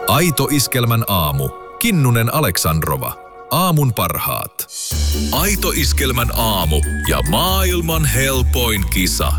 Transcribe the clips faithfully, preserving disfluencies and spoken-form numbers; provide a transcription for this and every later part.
Aito Iskelmän aamu. Kinnunen Aleksandrova. Aamun parhaat. Aito Iskelmän aamu ja maailman helpoin kisa.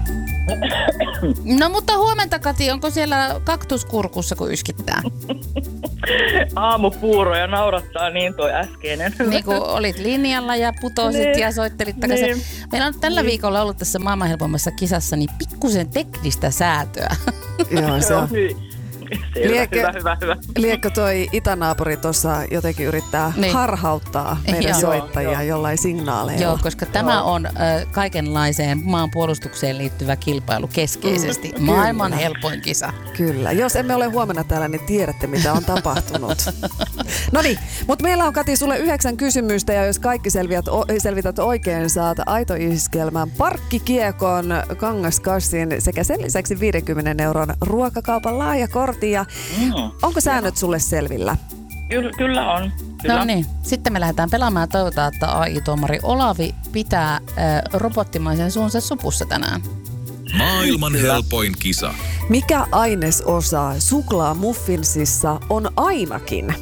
No mutta huomenta, Kati, onko siellä kaktuskurkussa, kun yskittää? Aamupuuroja naurattaa niin toi äskeinen. Niin kuin olit linjalla ja putosit niin, ja soittelit takaisin. Niin. Meillä on tällä niin. viikolla ollut tässä maailman helpoimmassa kisassa niin pikkusen teknistä säätöä. Joo, se on. Liekö, hyvä, hyvä, hyvä. Liekö toi itänaapuri tuossa jotenkin yrittää niin. harhauttaa meidän joo, soittajia joo. jollain signaaleilla? Joo, koska joo. tämä on äh, kaikenlaiseen maanpuolustukseen liittyvä kilpailu keskeisesti. Mm, maailman kyllä. helpoin kisa. Kyllä. Jos emme ole huomenna täällä, niin tiedätte, mitä on tapahtunut. No niin, mutta meillä on, Kati, sulle yhdeksän kysymystä, ja jos kaikki selviät, o, selvität oikein, saat Aito Iskelmän parkkikiekon, kangaskassin sekä sen lisäksi viidenkymmenen euron ruokakaupan laajakortin. Ja mm. onko säännöt sulle selvillä? Kyllä, kyllä on. Kyllä. No niin, sitten me lähdetään pelaamaan ja toivotaan, että A I-tuomari Olavi pitää äh, robottimaisen suunsa supussa tänään. Maailman helpoin kisa. Mikä ainesosa suklaamuffinsissa on ainakin?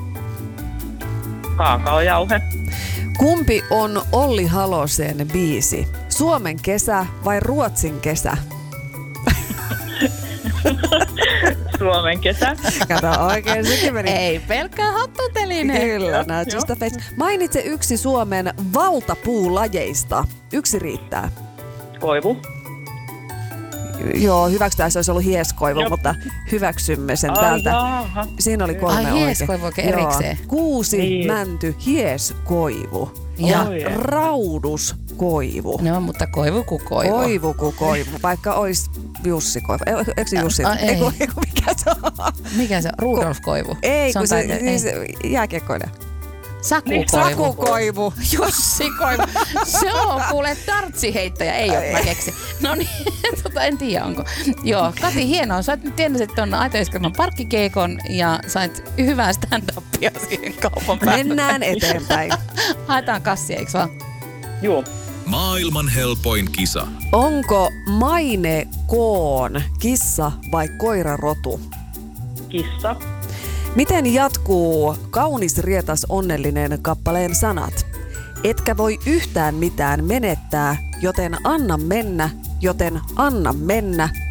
Kaakaojauhe. Kumpi on Olli Halosen biisi? Suomen kesä vai Ruotsin kesä? Suomen kesä. Kato oikein, sekin meni. Ei pelkkää hattuteline. Kyllä, not just a face. Mainitse yksi Suomen valtapuulajeista. Yksi riittää. Koivu. Joo, hyväksytään, se olisi ollut hieskoivu, Jop. mutta hyväksymme sen Ai täältä. Jaha. Siinä oli kolme Ai, oikein. hieskoivu oikein erikseen. Kuusi, niin. mänty, hieskoivu ja oh, yeah. rauduskoivu. No, mutta koivu ku koivu. Koivu ku koivu, vaikka olisi Jussi Koivu. Eikö se Jussi? A, ei. Eiku, eiku, mikä se on? Mikä se on? Rudolf Koivu. Ei, se kun se, taide, siis jääkiekkoinen. Sakukoivu. Sakukoivu. Jussi Koivu. Se on kuule tartsiheittäjä. Ei ole, mä keksin. No niin, tota, en tiedä onko. Joo, Kati, hienoa. Sä nyt tienasit ton Aito Iskelmän parkkikeikon ja sait hyvää stand-upia siihen kaupan päälle. Mennään eteenpäin. Haetaan kassia, eikö vaan? Joo. Maailman helpoin kisa. Onko Maine Koon kissa vai koirarotu? Kissa. Miten jatkuu Kaunis rietas onnellinen kappaleen sanat? Etkä voi yhtään mitään menettää, joten anna mennä, joten anna mennä,